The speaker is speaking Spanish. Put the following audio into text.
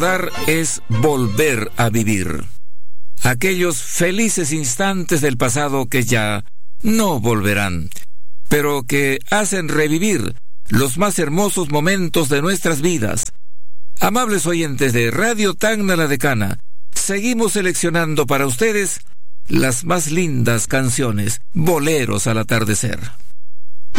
Recordar es volver a vivir. Aquellos felices instantes del pasado que ya no volverán, pero que hacen revivir los más hermosos momentos de nuestras vidas. Amables oyentes de Radio Tacna La Decana, seguimos seleccionando para ustedes las más lindas canciones, boleros al atardecer.